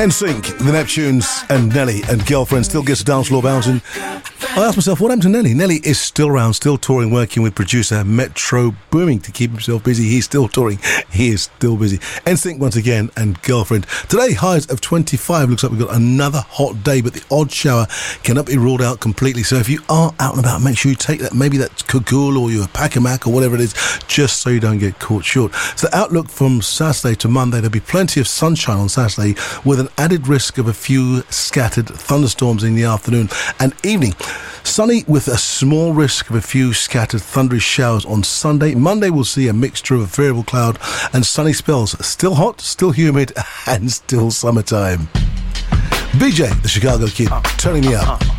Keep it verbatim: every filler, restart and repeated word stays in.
N Sync, the Neptunes, and Nelly and Girlfriend still gets the dance floor bouncing. I asked myself, what happened to Nelly? Nelly is still around, still touring, working with producer Metro Booming to keep himself busy. He's still touring. He is still busy. N Sync once again and Girlfriend. Today, highs of twenty-five. Looks like we've got another hot day, but the odd shower cannot be ruled out completely. So if you are out and about, make sure you take that, maybe that Kagul or your Pack-a-Mac or whatever it is, just so you don't get caught short. So the outlook from Saturday to Monday, there'll be plenty of sunshine on Saturday with an added risk of a few scattered thunderstorms in the afternoon and evening. Sunny with a small risk of a few scattered thundery showers on Sunday. Monday we'll see a mixture of variable cloud and sunny spells. Still hot, still humid, and still summertime. B J, the Chicago Kid, turning me up.